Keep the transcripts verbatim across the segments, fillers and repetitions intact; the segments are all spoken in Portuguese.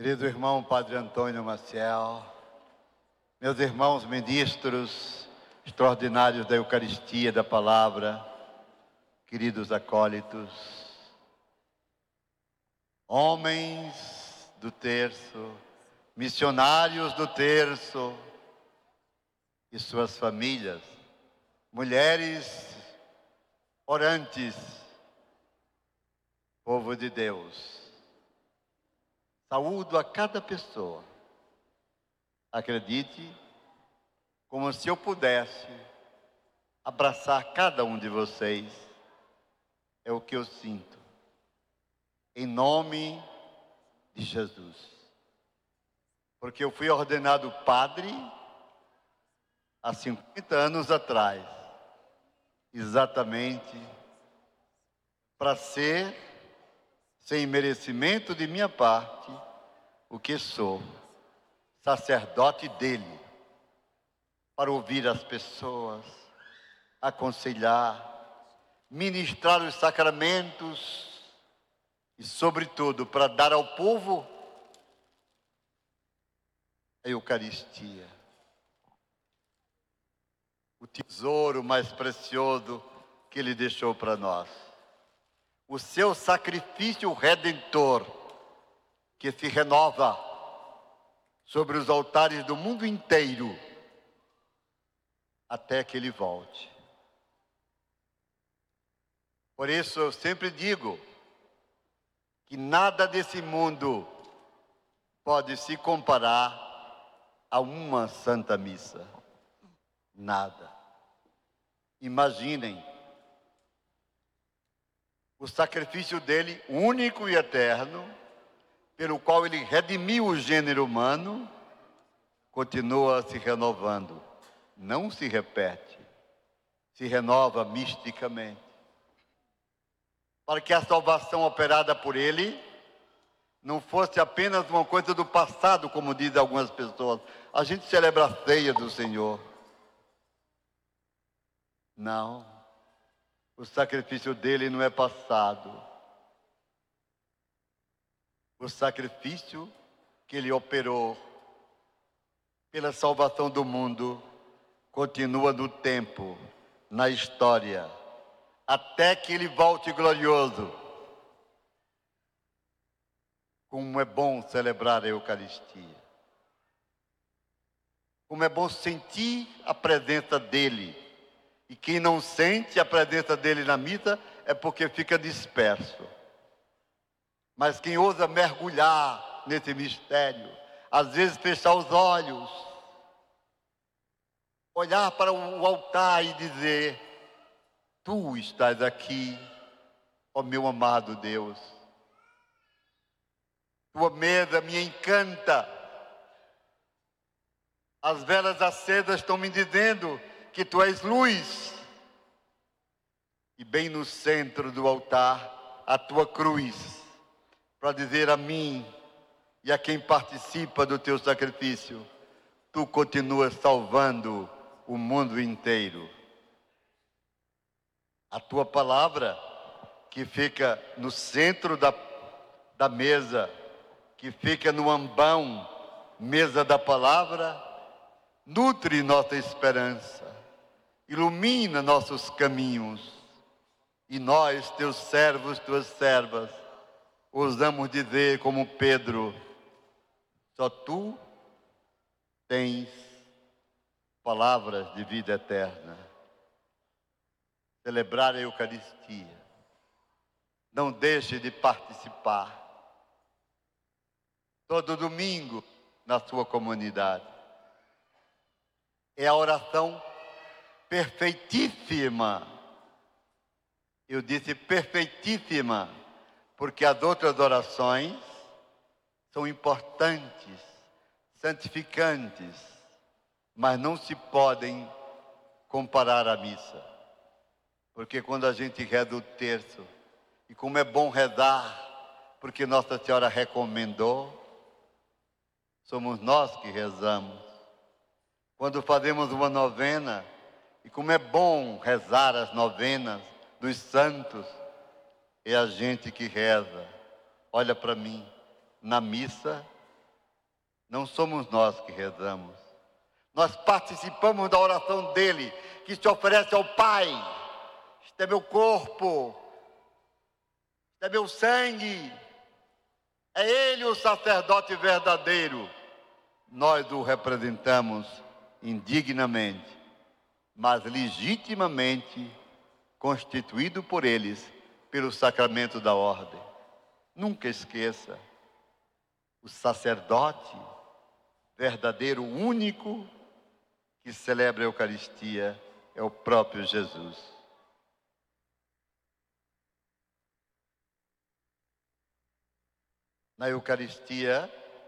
Querido irmão Padre Antônio Maciel, meus irmãos ministros extraordinários da Eucaristia, da Palavra, queridos acólitos, homens do terço, missionários do terço e suas famílias, mulheres orantes, povo de Deus. Saúdo a cada pessoa. Acredite, como se eu pudesse abraçar cada um de vocês. É o que eu sinto. Em nome de Jesus. Porque eu fui ordenado padre há cinquenta anos atrás. Exatamente para ser, sem merecimento de minha parte, o que sou, sacerdote dele, para ouvir as pessoas, aconselhar, ministrar os sacramentos e, sobretudo, para dar ao povo a Eucaristia, o tesouro mais precioso que ele deixou para nós. O seu sacrifício redentor, que se renova sobre os altares do mundo inteiro, até que ele volte. Por isso eu sempre digo que nada desse mundo pode se comparar a uma Santa Missa. Nada. Imaginem o sacrifício dele, único e eterno, pelo qual ele redimiu o gênero humano, continua se renovando. Não se repete, se renova misticamente. Para que a salvação operada por ele não fosse apenas uma coisa do passado, como dizem algumas pessoas. A gente celebra a ceia do Senhor. Não. O sacrifício dele não é passado. O sacrifício que ele operou pela salvação do mundo continua no tempo, na história, até que ele volte glorioso. Como é bom celebrar a Eucaristia. Como é bom sentir a presença dele. E quem não sente a presença dele na missa é porque fica disperso. Mas quem ousa mergulhar nesse mistério, às vezes fechar os olhos, olhar para o altar e dizer: tu estás aqui, ó meu amado Deus. Tua mesa me encanta. As velas acesas estão me dizendo que tu és luz. E bem no centro do altar, a tua cruz, para dizer a mim e a quem participa do teu sacrifício: tu continuas salvando o mundo inteiro. A tua palavra, que fica no centro da, da mesa, que fica no ambão, mesa da palavra, nutre nossa esperança, ilumina nossos caminhos. E nós, teus servos, tuas servas, ousamos dizer como Pedro: só tu tens palavras de vida eterna. Celebrar a Eucaristia. Não deixe de participar. Todo domingo na sua comunidade. É a oração perfeitíssima. Eu disse perfeitíssima, porque as outras orações são importantes, santificantes, mas não se podem comparar à missa. Porque quando a gente reza o terço, e como é bom rezar, porque Nossa Senhora recomendou, somos nós que rezamos. Quando fazemos uma novena, e como é bom rezar as novenas dos santos, é a gente que reza. Olha para mim, na missa Não somos nós que rezamos. Nós participamos da oração dele, que se oferece ao Pai. Este é meu corpo, este é meu sangue. É ele o sacerdote verdadeiro. Nós o representamos indignamente, mas legitimamente constituído por eles, pelo sacramento da ordem. Nunca esqueça, o sacerdote verdadeiro, único, que celebra a Eucaristia, é o próprio Jesus. Na Eucaristia,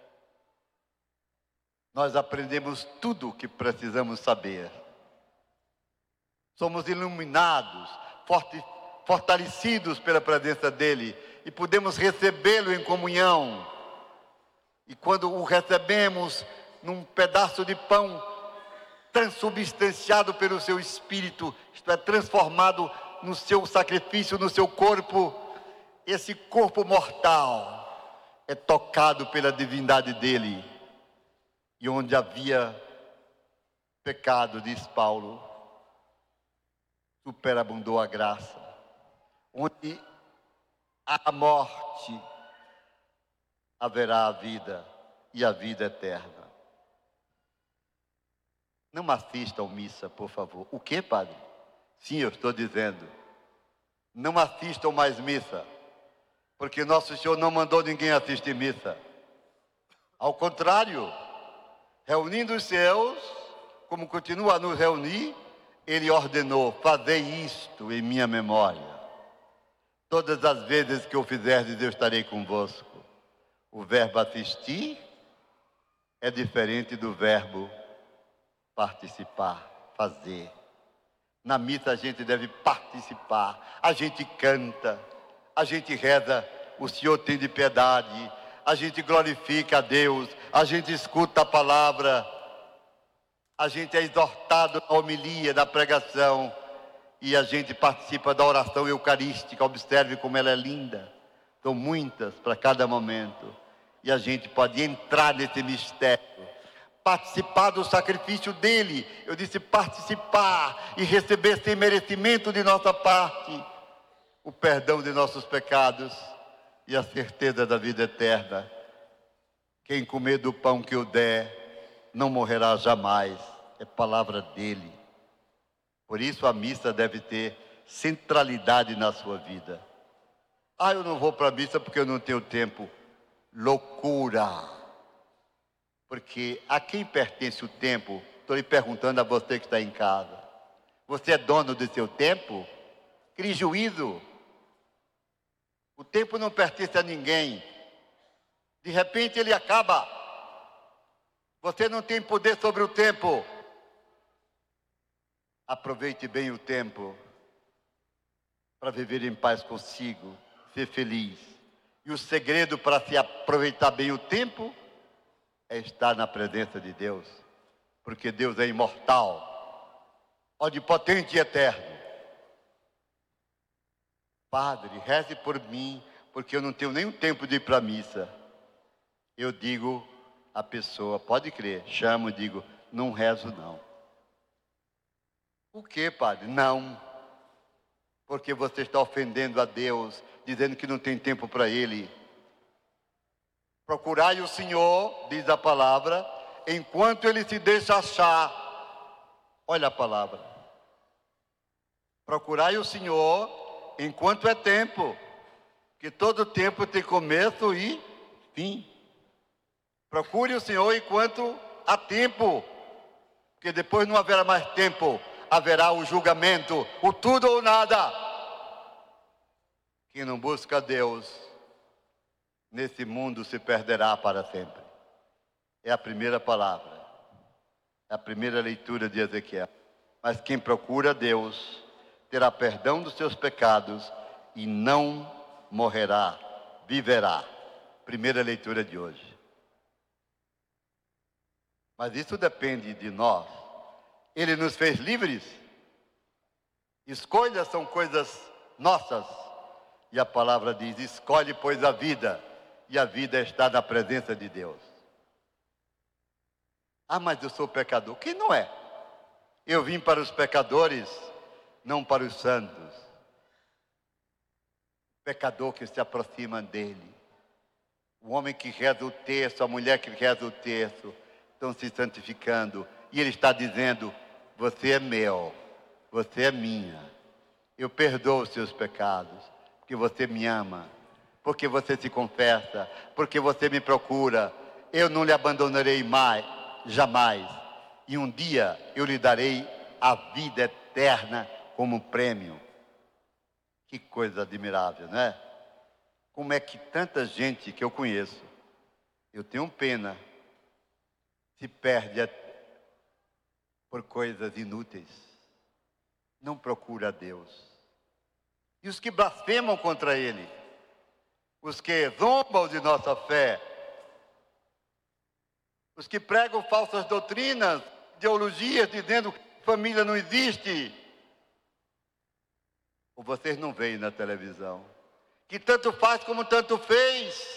nós aprendemos tudo o que precisamos saber. Somos iluminados, fortalecidos pela presença dele e podemos recebê-lo em comunhão. E quando o recebemos num pedaço de pão transubstanciado pelo seu Espírito, isto é, transformado no seu sacrifício, no seu corpo, esse corpo mortal é tocado pela divindade dele. E onde havia pecado, diz Paulo, superabundou a graça. Onde há morte, haverá a vida, e a vida eterna. Não assistam missa, por favor. O que, padre? Sim, eu estou dizendo. Não assistam mais missa, porque Nosso Senhor não mandou ninguém assistir missa. Ao contrário, reunindo os seus, como continua a nos reunir, ele ordenou: fazei isto em minha memória. Todas as vezes que o fizerdes, eu estarei convosco. O verbo assistir é diferente do verbo participar, fazer. Na missa a gente deve participar, a gente canta, a gente reza, o Senhor tem de piedade, a gente glorifica a Deus, a gente escuta a palavra, a gente é exortado na homilia, na pregação, e a gente participa da oração eucarística. Observe como ela é linda, são muitas para cada momento, e a gente pode entrar nesse mistério, participar do sacrifício dele. Eu disse participar e receber sem merecimento de nossa parte o perdão de nossos pecados e a certeza da vida eterna. Quem comer do pão que eu der não morrerá jamais, é palavra dele. Por isso a missa deve ter centralidade na sua vida. Ah, eu não vou para a missa porque eu não tenho tempo. Loucura! Porque a quem pertence o tempo? Estou lhe perguntando a você que está em casa. Você é dono do seu tempo? Crie juízo. O tempo não pertence a ninguém. De repente ele acaba. Você não tem poder sobre o tempo. Aproveite bem o tempo para viver em paz consigo, ser feliz. E o segredo para se aproveitar bem o tempo é estar na presença de Deus, porque Deus é imortal, onipotente e eterno. Padre, reze por mim, porque eu não tenho nem o tempo de ir para a missa. Eu digo à pessoa, pode crer, chamo e digo, não rezo não. Por quê, padre? Não. Porque você está ofendendo a Deus, dizendo que não tem tempo para Ele. Procurai o Senhor, diz a palavra, enquanto Ele se deixa achar. Olha a palavra. Procurai o Senhor enquanto é tempo, que todo tempo tem começo e fim. Procure o Senhor enquanto há tempo, porque depois não haverá mais tempo. Haverá o julgamento, o tudo ou nada. Quem não busca Deus, nesse mundo se perderá para sempre. É a primeira palavra, é a primeira leitura de Ezequiel. Mas quem procura Deus, terá perdão dos seus pecados e não morrerá, viverá. Primeira leitura de hoje. Mas isso depende de nós. Ele nos fez livres. Escolhas são coisas nossas. E a palavra diz, escolhe, pois, a vida. E a vida está na presença de Deus. Ah, mas eu sou pecador. Quem não é? Eu vim para os pecadores, não para os santos. O pecador que se aproxima dele. O homem que reza o terço, a mulher que reza o terço, estão se santificando. E ele está dizendo, você é meu, você é minha. Eu perdoo os seus pecados, porque você me ama, porque você se confessa, porque você me procura. Eu não lhe abandonarei mais, jamais. E um dia eu lhe darei a vida eterna como prêmio. Que coisa admirável, não é? Como é que tanta gente que eu conheço, eu tenho pena, se perde por coisas inúteis. Não procura a Deus. E os que blasfemam contra Ele, os que zombam de nossa fé, os que pregam falsas doutrinas, ideologias, dizendo que família não existe. Ou vocês não veem na televisão, que tanto faz como tanto fez.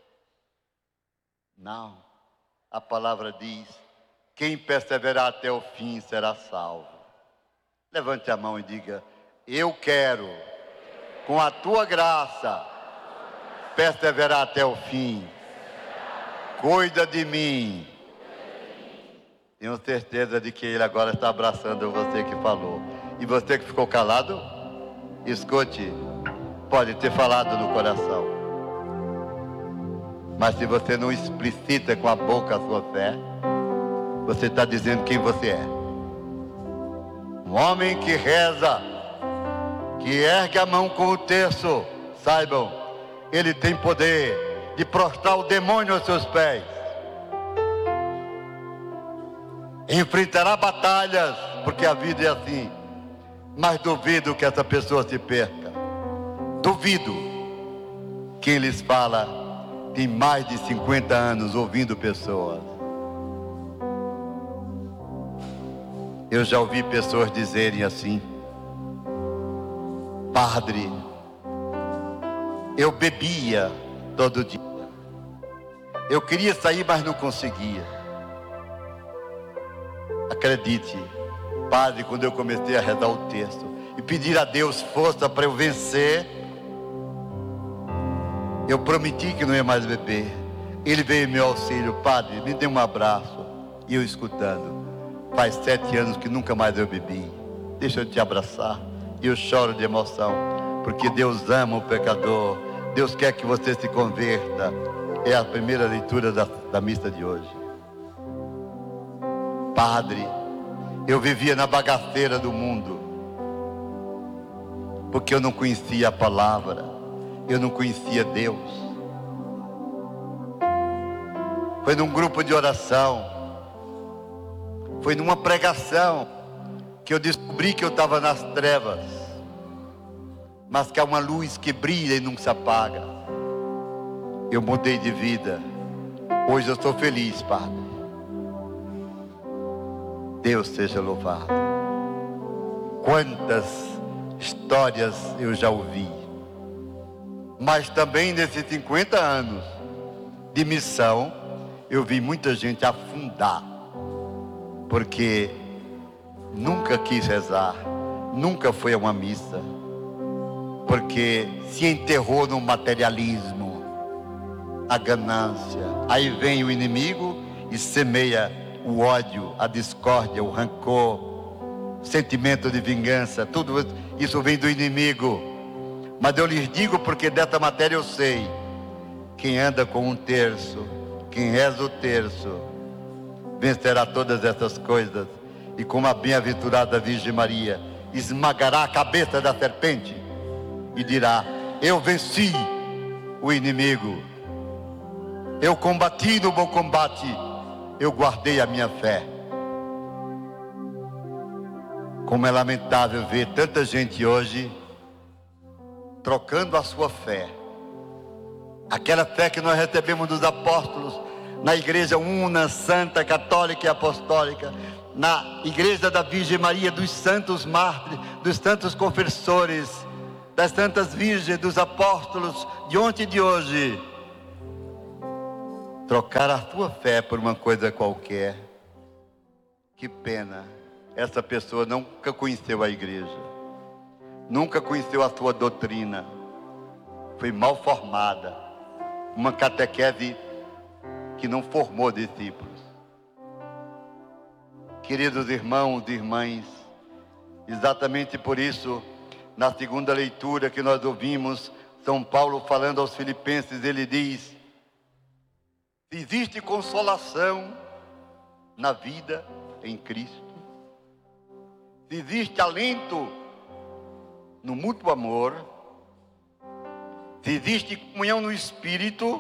Não, a palavra diz, quem perseverar até o fim será salvo. Levante a mão e diga, eu quero, com a tua graça, perseverar até o fim. Cuida de mim. Tenho certeza de que Ele agora está abraçando você que falou. E você que ficou calado, escute, pode ter falado no coração. Mas se você não explicita com a boca a sua fé, você está dizendo quem você é. Um homem que reza, que ergue a mão com o terço, saibam, ele tem poder de prostrar o demônio aos seus pés. Enfrentará batalhas, porque a vida é assim. Mas duvido que essa pessoa se perca. Duvido. Quem lhes fala tem mais de cinquenta anos ouvindo pessoas. Eu já ouvi pessoas dizerem assim, padre, eu bebia todo dia. Eu queria sair, mas não conseguia. Acredite, padre, quando eu comecei a rezar o texto e pedir a Deus força para eu vencer, eu prometi que não ia mais beber. Ele veio em meu auxílio, padre, me dê um abraço. E eu escutando, faz sete anos que nunca mais eu bebi. Deixa eu te abraçar. E eu choro de emoção, porque Deus ama o pecador. Deus quer que você se converta. É a primeira leitura da, da missa de hoje. Padre, eu vivia na bagaceira do mundo, porque eu não conhecia a palavra, eu não conhecia Deus. Foi num grupo de oração, foi numa pregação, que eu descobri que eu estava nas trevas, mas que há uma luz que brilha e não se apaga. Eu mudei de vida, hoje eu sou feliz, Padre. Deus seja louvado. Quantas histórias eu já ouvi. Mas também nesses cinquenta anos de missão, eu vi muita gente afundar. Porque nunca quis rezar, nunca foi a uma missa. Porque se enterrou no materialismo, a ganância. Aí vem o inimigo e semeia o ódio, a discórdia, o rancor, o sentimento de vingança, tudo isso vem do inimigo. Mas eu lhes digo, porque dessa matéria eu sei, quem anda com um terço, quem reza o terço, vencerá todas essas coisas, e como a bem-aventurada Virgem Maria, esmagará a cabeça da serpente, e dirá, eu venci o inimigo, eu combati no bom combate, eu guardei a minha fé. Como é lamentável ver tanta gente hoje trocando a sua fé, aquela fé que nós recebemos dos apóstolos, na igreja una, santa, católica e apostólica, na igreja da Virgem Maria, dos santos mártires, dos santos confessores, das santas virgens, dos apóstolos de ontem e de hoje. Trocar a sua fé por uma coisa qualquer, Que pena, essa pessoa nunca conheceu a igreja, nunca conheceu a sua doutrina, foi mal formada, uma catequese que não formou discípulos. Queridos irmãos e irmãs, exatamente por isso, na segunda leitura que nós ouvimos, São Paulo falando aos Filipenses, ele diz: se existe consolação na vida em Cristo, se existe alento no mútuo amor, se existe comunhão no Espírito,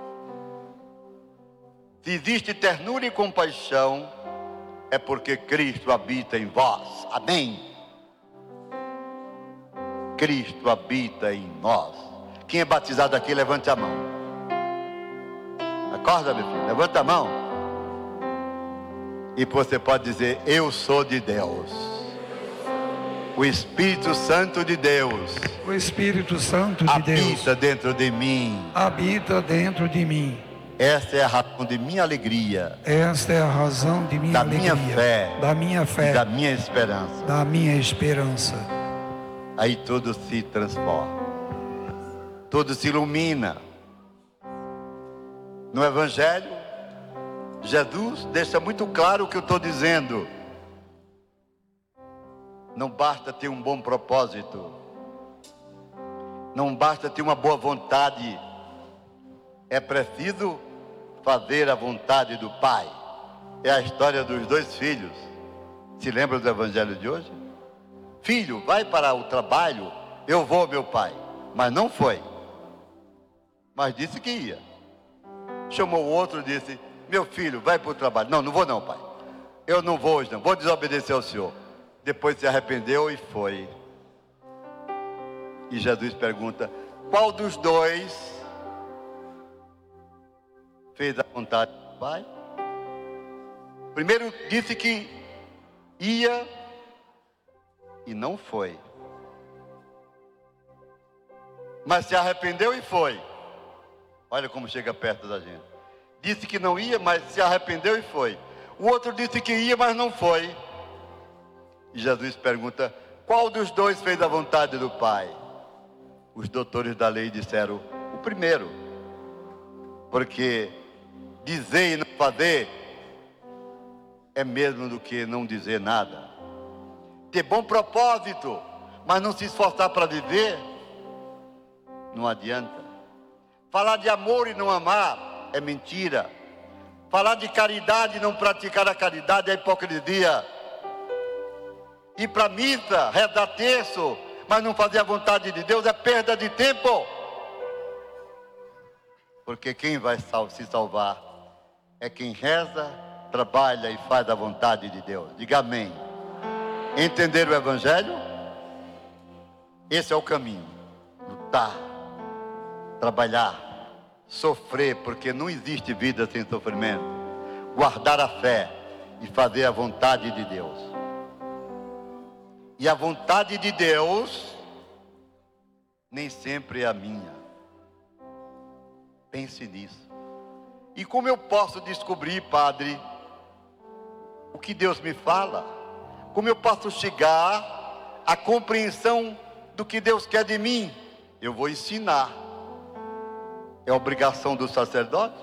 se existe ternura e compaixão, é porque Cristo habita em vós. Amém? Cristo habita em nós. Quem é batizado aqui, levante a mão. Acorda, meu filho, levanta a mão. E você pode dizer: eu sou de Deus. O Espírito Santo de Deus, o Espírito Santo de Deus habita dentro de mim. Habita dentro de mim. Esta é a razão de minha alegria. Esta é a razão de minha da alegria. minha fé. Da minha fé. Da minha esperança. Da minha esperança. Aí tudo se transforma. Tudo se ilumina. No Evangelho, Jesus deixa muito claro o que eu estou dizendo. Não basta ter um bom propósito. Não basta ter uma boa vontade. É preciso fazer a vontade do Pai. É a história dos dois filhos. Se lembra do Evangelho de hoje? Filho, vai para o trabalho. Eu vou, meu pai. Mas não foi. Mas disse que ia. Chamou o outro e disse: meu filho, vai para o trabalho. Não, não vou não, pai. Eu não vou hoje não. Vou desobedecer ao senhor. Depois se arrependeu e foi. E Jesus pergunta: qual dos dois fez a vontade do Pai? Primeiro disse que ia e não foi. Mas se arrependeu e foi. Olha como chega perto da gente. Disse que não ia, mas se arrependeu e foi. O outro disse que ia, mas não foi. E Jesus pergunta: qual dos dois fez a vontade do Pai? Os doutores da lei disseram: o primeiro. Porque dizer e não fazer é mesmo do que não dizer nada. Ter bom propósito, mas não se esforçar para viver, não adianta. Falar de amor e não amar é mentira. Falar de caridade e não praticar a caridade é hipocrisia. Ir para a missa, rezar terço, mas não fazer a vontade de Deus é perda de tempo. Porque quem vai sal- se salvar é quem reza, trabalha e faz a vontade de Deus. Diga amém. Entender o Evangelho? Esse é o caminho. Lutar, trabalhar, sofrer, porque não existe vida sem sofrimento. Guardar a fé e fazer a vontade de Deus. E a vontade de Deus nem sempre é a minha. Pense nisso. E como eu posso descobrir, Padre, o que Deus me fala? Como eu posso chegar à compreensão do que Deus quer de mim? Eu vou ensinar. É obrigação do sacerdote?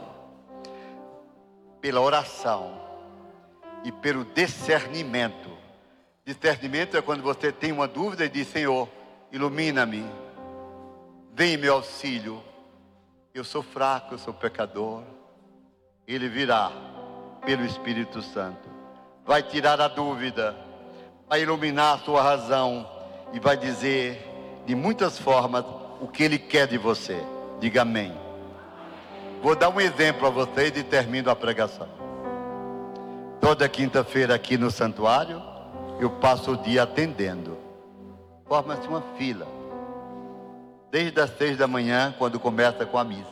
Pela oração e pelo discernimento. Discernimento é quando você tem uma dúvida e diz: Senhor, ilumina-me, vem em meu auxílio. Eu sou fraco, eu sou pecador. Ele virá pelo Espírito Santo, vai tirar a dúvida, vai iluminar a sua razão e vai dizer de muitas formas o que Ele quer de você. Diga amém. Vou dar um exemplo a vocês e termino a pregação. Toda quinta-feira aqui no santuário, eu passo o dia atendendo. Forma-se uma fila. Desde as seis da manhã, quando começa com a missa.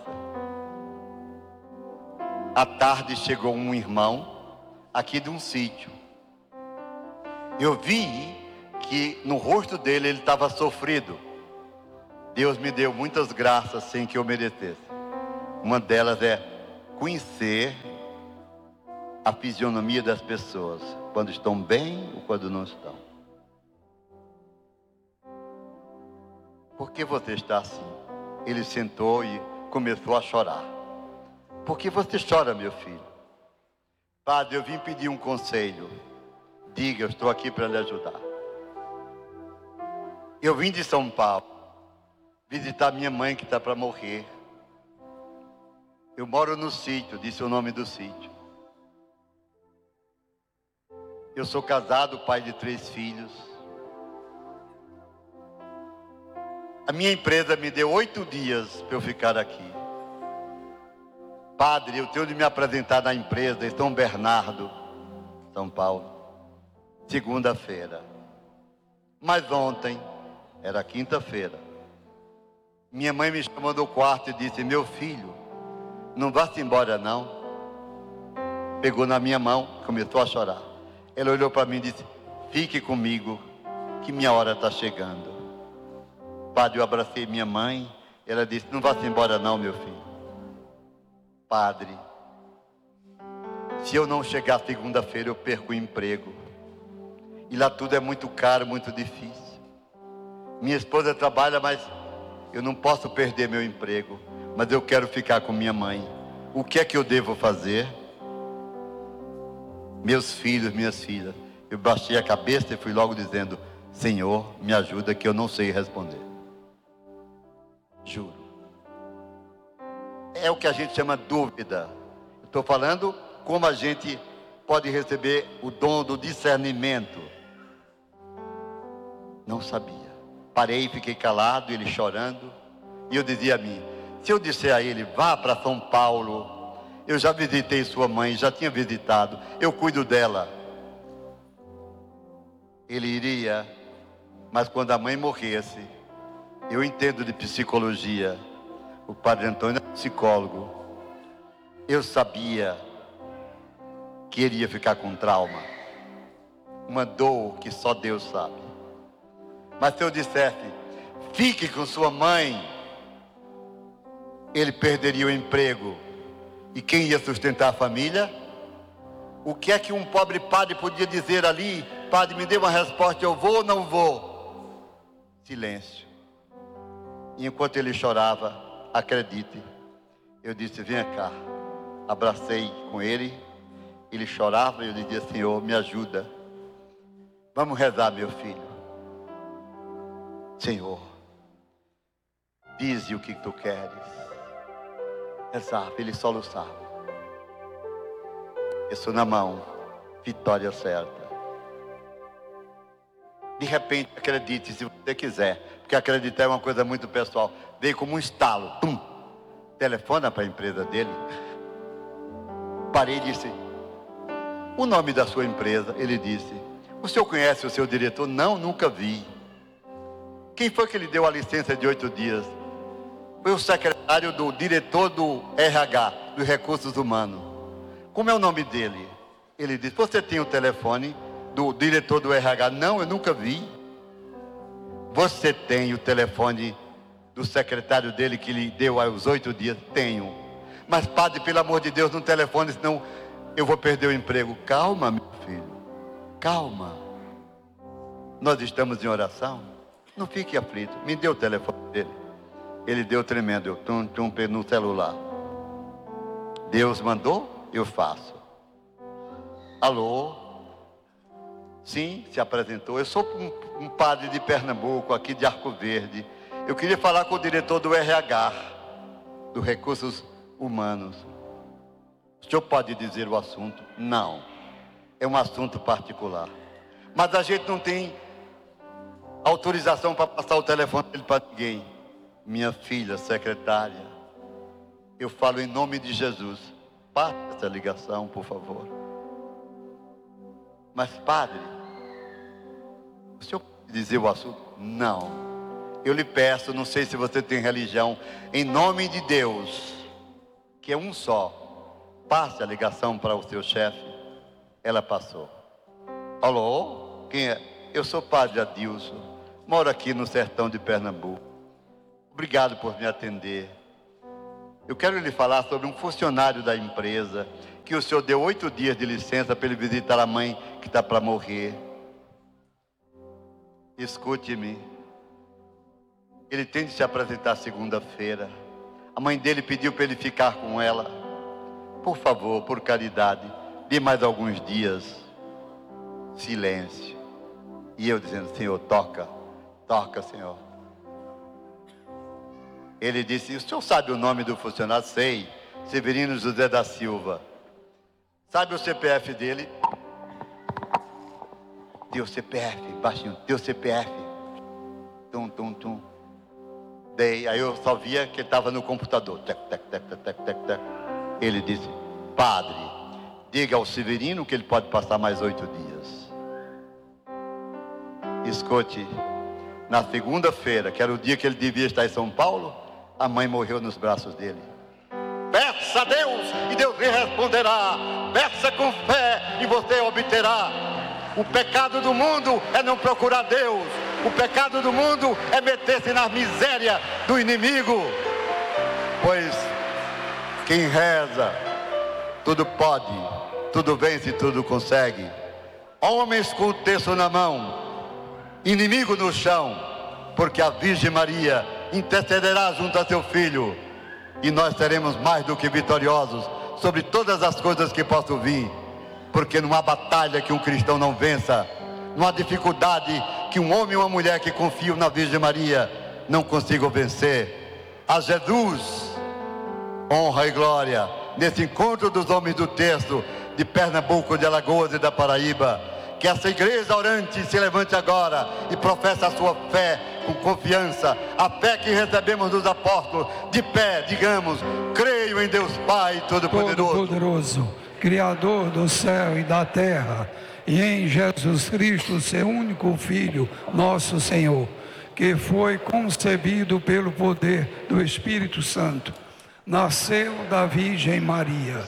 À tarde chegou um irmão aqui de um sítio. Eu vi que no rosto dele ele estava sofrido. Deus me deu muitas graças sem que eu merecesse. Uma delas é conhecer a fisionomia das pessoas, quando estão bem ou quando não estão. Por que você está assim? Ele sentou e começou a chorar. Por que você chora, meu filho? Padre, eu vim pedir um conselho. Diga, eu estou aqui para lhe ajudar. Eu vim de São Paulo visitar minha mãe que está para morrer. Eu moro no sítio, disse o nome do sítio. Eu sou casado, pai de três filhos. A minha empresa me deu oito dias para eu ficar aqui. Padre, eu tenho de me apresentar na empresa em São Bernardo, São Paulo, segunda-feira. Mas ontem, era quinta-feira, minha mãe me chamou do quarto e disse: meu filho, não vá-se embora não. Pegou na minha mão, começou a chorar. Ela olhou para mim e disse: fique comigo, que minha hora está chegando. Padre, eu abracei minha mãe. Ela disse: não vá-se embora não, meu filho. Padre, se eu não chegar segunda-feira, eu perco o emprego. E lá tudo é muito caro, muito difícil. Minha esposa trabalha, mas eu não posso perder meu emprego. Mas eu quero ficar com minha mãe. O que é que eu devo fazer? Meus filhos, minhas filhas, eu baixei a cabeça e fui logo dizendo: Senhor, me ajuda que eu não sei responder. Juro. É o que a gente chama dúvida. Estou falando como a gente pode receber o dom do discernimento. Não sabia. Parei e fiquei calado, ele chorando. E eu dizia a mim: se eu disser a ele, vá para São Paulo, eu já visitei sua mãe, já tinha visitado, eu cuido dela. Ele iria, mas quando a mãe morresse, eu entendo de psicologia, o Padre Antônio é psicólogo, eu sabia que ele ia ficar com trauma, uma dor que só Deus sabe. Mas se eu dissesse, fique com sua mãe, ele perderia o emprego. E quem ia sustentar a família? O que é que um pobre padre podia dizer ali? Padre, me dê uma resposta, eu vou ou não vou? Silêncio. E enquanto ele chorava, acredite, eu disse: venha cá. Abracei com ele, ele chorava e eu dizia: Senhor, me ajuda. Vamos rezar, meu filho. Senhor, dize o que tu queres. Rezava, ele soluçava. Isso na mão, vitória certa. De repente, acredite se você quiser, porque acreditar é uma coisa muito pessoal. Veio como um estalo, tum, telefona para a empresa dele. Parei e disse: o nome da sua empresa? Ele disse: o senhor conhece o seu diretor? Não, nunca vi. Quem foi que lhe deu a licença de oito dias? Foi o secretário do diretor do R H, dos Recursos Humanos. Como é o nome dele? Ele disse: você tem o telefone do diretor do R H? Não, eu nunca vi. Você tem o telefone do secretário dele que lhe deu aos oito dias? Tenho. Mas padre, pelo amor de Deus, não telefone, senão eu vou perder o emprego. Calma, meu filho, calma. Nós estamos em oração. Não fique aflito. Me dê o telefone dele. Ele deu tremendo. Eu tum, tum, no celular. Deus mandou, eu faço. Alô? Sim, se apresentou. Eu sou um, um padre de Pernambuco, aqui de Arco Verde. Eu queria falar com o diretor do R H, do Recursos Humanos. O senhor pode dizer o assunto? Não. É um assunto particular. Mas a gente não tem autorização para passar o telefone dele para ninguém. Minha filha, secretária, eu falo em nome de Jesus. Passe essa ligação, por favor. Mas padre, o senhor pode dizer o assunto? Não. Eu lhe peço, não sei se você tem religião, em nome de Deus, que é um só, passe a ligação para o seu chefe. Ela passou. Alô? Quem é? Eu sou padre Adilson, moro aqui no sertão de Pernambuco. Obrigado por me atender. Eu quero lhe falar sobre um funcionário da empresa que o senhor deu oito dias de licença para ele visitar a mãe que está para morrer. Escute-me. Ele tem de se apresentar segunda-feira. A mãe dele pediu para ele ficar com ela. Por favor, por caridade, dê mais alguns dias. Silêncio. E eu dizendo, Senhor, toca, toca, Senhor. Ele disse, o senhor sabe o nome do funcionário? Sei, Severino José da Silva. Sabe o C P F dele? Deu C P F, baixinho, deu C P F. Tum, tum, tum. Dei, aí eu só via que ele estava no computador. Tec, tec, tec, tec, tec, tec, tec. Ele disse, padre, diga ao Severino que ele pode passar mais oito dias. Escute, na segunda-feira, que era o dia que ele devia estar em São Paulo, a mãe morreu nos braços dele. Peça a Deus e Deus lhe responderá. Peça com fé e você obterá. O pecado do mundo é não procurar Deus. O pecado do mundo é meter-se na miséria do inimigo. Pois quem reza, tudo pode, tudo vence, tudo consegue. Homens com o terço na mão, inimigo no chão, porque a Virgem Maria intercederá junto a seu Filho, e nós seremos mais do que vitoriosos sobre todas as coisas que possam vir, porque não há batalha que um cristão não vença, não há dificuldade que um homem ou uma mulher que confiam na Virgem Maria não consigam vencer. A Jesus honra e glória nesse encontro dos homens do terço de Pernambuco, de Alagoas e da Paraíba. Que essa igreja orante se levante agora e professe a sua fé com confiança, a fé que recebemos dos apóstolos. De pé, digamos, creio em Deus Pai Todo-Poderoso, Todo-Poderoso, Criador do céu e da terra, e em Jesus Cristo, seu único Filho, nosso Senhor, que foi concebido pelo poder do Espírito Santo, nasceu da Virgem Maria,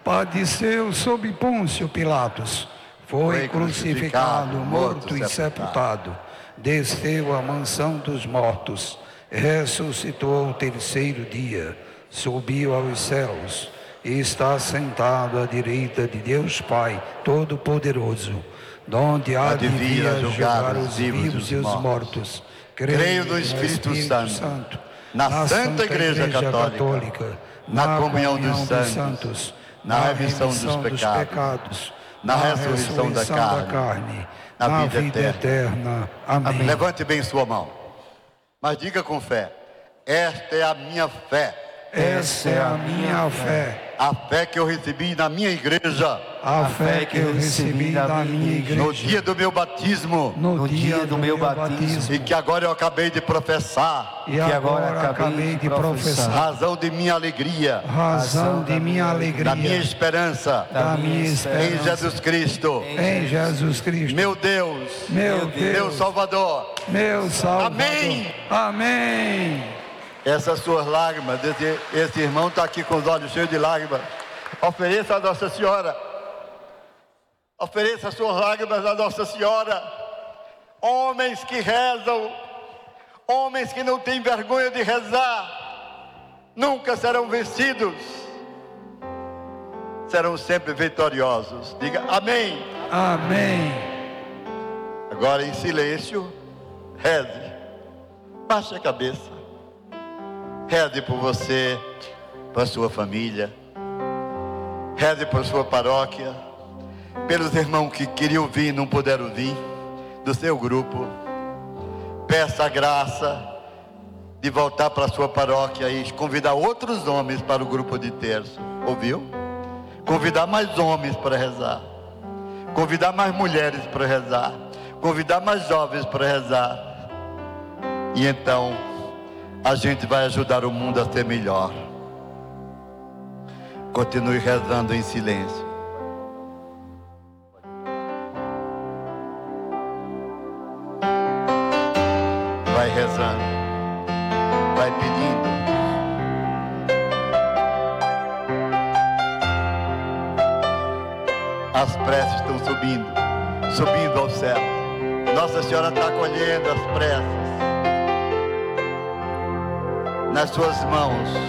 padeceu sob Pôncio Pilatos, foi crucificado, morto e sepultado, desceu à mansão dos mortos, ressuscitou ao terceiro dia, subiu aos céus, e está sentado à direita de Deus Pai Todo-Poderoso, donde há de vir a julgar os vivos e os mortos. Creio no Espírito Santo, na Santa Igreja Católica, na comunhão dos santos, na remissão dos pecados, na ressurreição da carne, na vida eterna. Amém. Levante bem sua mão, mas diga com fé: esta é a minha fé. Essa é a minha fé. A fé que eu recebi na minha igreja. A fé que eu recebi da minha igreja. No dia do meu batismo. No dia do meu batismo. E que agora eu acabei de professar. E agora acabei de professar. Razão de minha alegria. Razão de minha alegria. Da minha esperança. Da minha esperança. Em Jesus Cristo. Em Jesus Cristo. Meu Deus. Meu Deus. Meu Salvador. Meu Salvador. Amém. Amém. Essas suas lágrimas, esse, esse irmão está aqui com os olhos cheios de lágrimas. Ofereça a Nossa Senhora. Ofereça as suas lágrimas a Nossa Senhora. Homens que rezam, homens que não têm vergonha de rezar, nunca serão vencidos, serão sempre vitoriosos. Diga amém. Amém. Agora em silêncio, reze. Baixe a cabeça. Reze por você, para sua família. Reze por sua paróquia, pelos irmãos que queriam vir e não puderam vir, do seu grupo. Peça a graça de voltar para a sua paróquia e convidar outros homens para o grupo de terço. Ouviu? Convidar mais homens para rezar. Convidar mais mulheres para rezar. Convidar mais jovens para rezar. E então a gente vai ajudar o mundo a ser melhor. Continue rezando em silêncio. Vai rezando. Vai pedindo. As preces estão subindo. Subindo ao céu. Nossa Senhora está acolhendo as preces nas suas mãos.